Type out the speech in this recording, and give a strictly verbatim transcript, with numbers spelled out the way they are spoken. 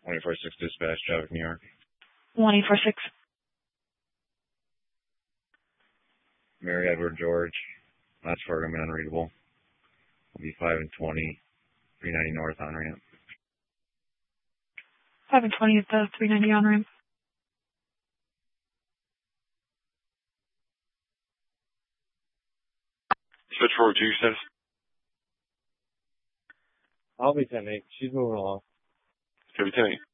one eight four six dispatch, traffic, New York. one eight four six. Mary Edward George. Last four going to be unreadable. Will be five and twenty, three ninety north on ramp. five and twenty at the three ninety on ramp. Switch forward two, status. I'll be ten eight. She's moving along. Copy ten eight.